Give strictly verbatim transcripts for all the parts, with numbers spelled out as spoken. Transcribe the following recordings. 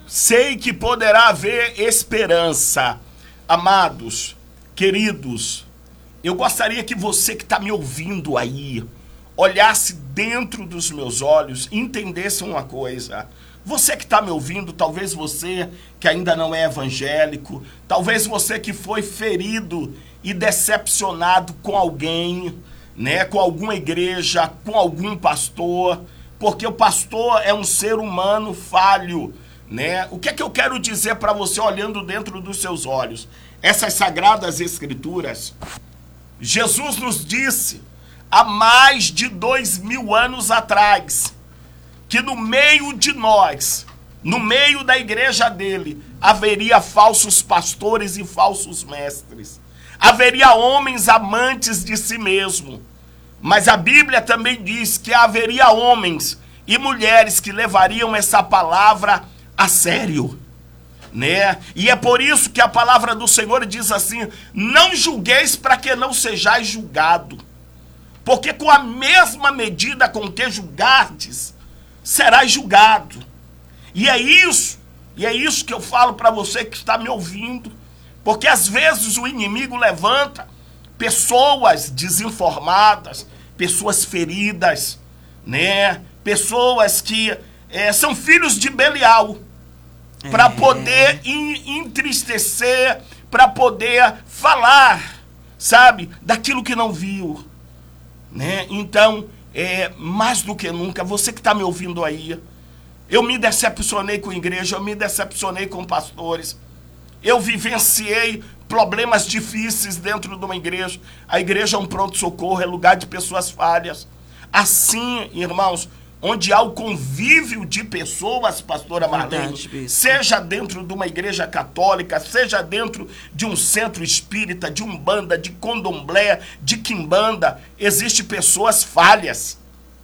sei que poderá haver esperança. Amados, queridos, eu gostaria que você que está me ouvindo aí, olhasse dentro dos meus olhos e entendesse uma coisa. Você que está me ouvindo, talvez você que ainda não é evangélico, talvez você que foi ferido e decepcionado com alguém, né, com alguma igreja, com algum pastor, porque o pastor é um ser humano falho, né? O que é que eu quero dizer para você olhando dentro dos seus olhos? Essas sagradas escrituras, Jesus nos disse há mais de dois mil anos atrás que no meio de nós, no meio da igreja dele, haveria falsos pastores e falsos mestres. Haveria homens amantes de si mesmo. Mas a Bíblia também diz que haveria homens e mulheres que levariam essa palavra a sério, né? E é por isso que a palavra do Senhor diz assim: não julgueis para que não sejais julgado, porque com a mesma medida com que julgardes, serás julgado. E é isso, e é isso que eu falo para você que está me ouvindo, porque às vezes o inimigo levanta pessoas desinformadas, pessoas feridas, né? Pessoas que é, são filhos de Belial, para é. poder in, entristecer, para poder falar, sabe, daquilo que não viu, né? Então, é, mais do que nunca, você que está me ouvindo aí, eu me decepcionei com a igreja, eu me decepcionei com pastores, eu vivenciei problemas difíceis dentro de uma igreja. A igreja é um pronto-socorro, é lugar de pessoas falhas. Assim, irmãos, onde há o convívio de pessoas, pastora Marlene, seja dentro de uma igreja católica, seja dentro de um centro espírita, de umbanda, de candomblé, de quimbanda, existe pessoas falhas.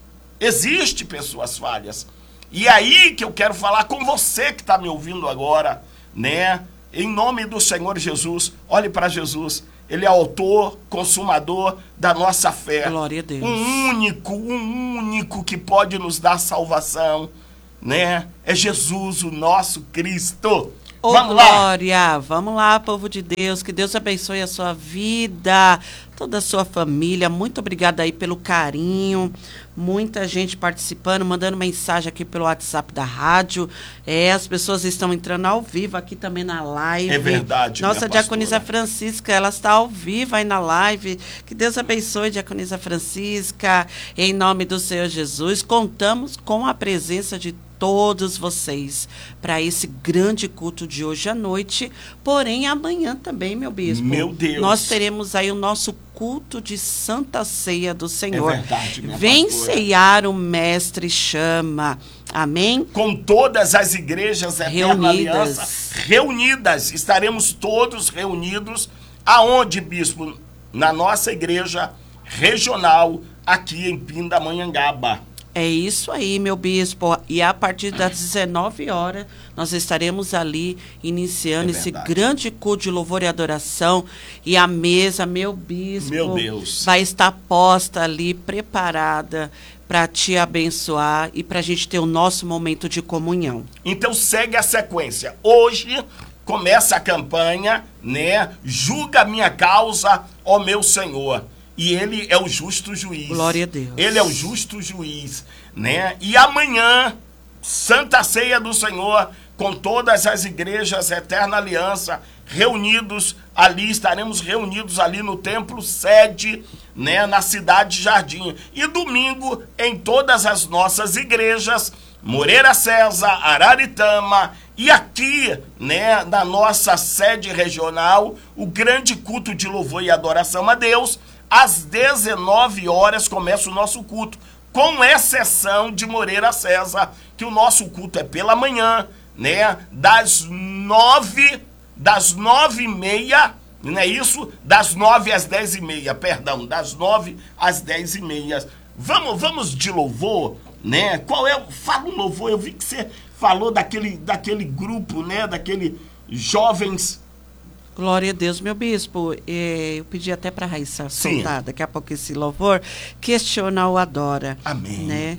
Existe pessoas falhas. E é aí que eu quero falar com você que está me ouvindo agora, né? Em nome do Senhor Jesus, olhe para Jesus. Ele é autor, consumador da nossa fé. Glória a Deus. Um único, um único que pode nos dar salvação, né? É Jesus, o nosso Cristo. Ô, vamos Glória! Lá. Vamos lá, povo de Deus. Que Deus abençoe a sua vida, toda a sua família. Muito obrigada aí pelo carinho. Muita gente participando, mandando mensagem aqui pelo WhatsApp da rádio. É, as pessoas estão entrando ao vivo aqui também na live. É verdade, nossa diaconisa Francisca, ela está ao vivo aí na live. Que Deus abençoe, diaconisa Francisca. Em nome do Senhor Jesus, contamos com a presença de todos vocês para esse grande culto de hoje à noite. Porém, amanhã também, meu bispo. Meu Deus. Nós teremos aí o nosso culto de Santa Ceia do Senhor. É verdade, minha Vem pastora. Ceiar, o Mestre chama. Amém? Com todas as igrejas Eterna Aliança reunidas. Estaremos todos reunidos. Aonde, bispo? Na nossa igreja regional, aqui em Pindamonhangaba. É isso aí, meu bispo. E a partir das dezenove horas, nós estaremos ali iniciando é esse grande culto de louvor e adoração. E a mesa, meu bispo, meu Deus, vai estar posta ali, preparada para te abençoar e para a gente ter o nosso momento de comunhão. Então segue a sequência. Hoje começa a campanha, né? Julga a minha causa, ó meu Senhor. E ele é o justo juiz. Glória a Deus. Ele é o justo juiz, né? E amanhã, Santa Ceia do Senhor, com todas as igrejas Eterna Aliança, reunidos ali, estaremos reunidos ali no templo sede, né? Na cidade de Jardim. E domingo, em todas as nossas igrejas, Moreira César, Araritama, e aqui, né, na nossa sede regional, o grande culto de louvor e adoração a Deus. Às dezenove horas começa o nosso culto, com exceção de Moreira César, que o nosso culto é pela manhã, né? Das nove, das nove e meia, não é isso? Das nove às dez e meia, perdão, das nove às dez e meia. Vamos, vamos de louvor, né? Qual é? Fala um louvor. Eu vi que você falou daquele, daquele grupo, né? Daquele jovens. Glória a Deus, meu bispo. Eu pedi até para a Raíssa soltar daqui a pouco esse louvor. Questiona ou adora. Amém. Né?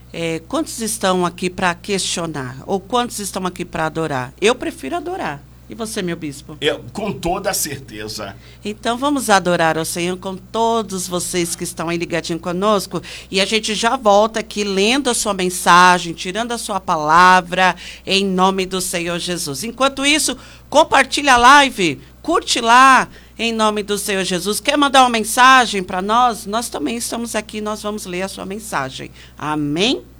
É, quantos estão aqui para questionar? Ou quantos estão aqui para adorar? Eu prefiro adorar. E você, meu bispo? Eu, com toda certeza. Então vamos adorar ao Senhor com todos vocês que estão aí ligadinho conosco. E a gente já volta aqui lendo a sua mensagem, tirando a sua palavra, em nome do Senhor Jesus. Enquanto isso, compartilha a live, curte lá, em nome do Senhor Jesus. Quer mandar uma mensagem para nós? Nós também estamos aqui, nós vamos ler a sua mensagem. Amém?